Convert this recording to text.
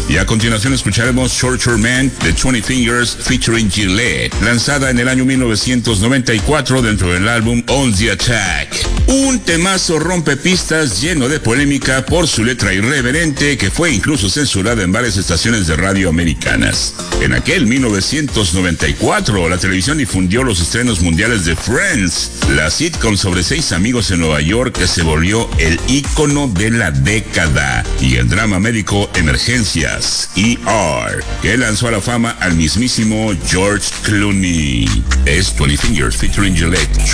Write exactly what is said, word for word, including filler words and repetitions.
Y a continuación escucharemos Short Short Man de twenty Fingers featuring Gillette, lanzada en el año mil novecientos noventa y cuatro dentro del álbum On the Attack. Un temazo rompepistas lleno de polémica por su letra irreverente que fue incluso censurada en varias estaciones de radio americanas. En aquel mil novecientos noventa y cuatro, la televisión difundió los estrenos mundiales de Friends, la sitcom sobre seis amigos en Nueva York que se volvió el ícono de la década, y el drama médico Emergencias, E R, que lanzó a la fama al mismísimo George Clooney. Es twenty Fingers featuring Gillette.